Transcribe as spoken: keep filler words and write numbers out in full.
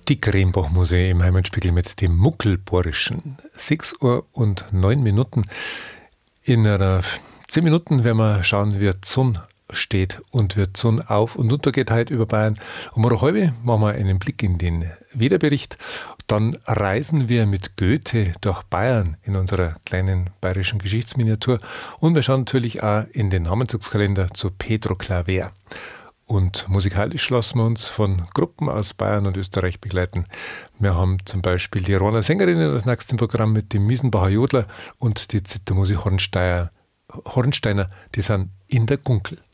Die Krembach-Musee im Heimatspiegel mit dem Muckelborischen. sechs Uhr und neun Minuten. In einer zehn Minuten werden wir schauen, wie die Sonne steht und wie die Sonne auf und unter geht heute über Bayern. Um eine halbe machen wir einen Blick in den Wetterbericht. Dann reisen wir mit Goethe durch Bayern in unserer kleinen bayerischen Geschichtsminiatur. Und wir schauen natürlich auch in den Namenszugskalender zu Pedro Claver. Und musikalisch lassen wir uns von Gruppen aus Bayern und Österreich begleiten. Wir haben zum Beispiel die Rohner Sängerinnen als nächstes Programm mit dem Miesenbacher Jodler und die Zittermusik Hornsteiner, Hornsteiner, die sind in der Gunkel.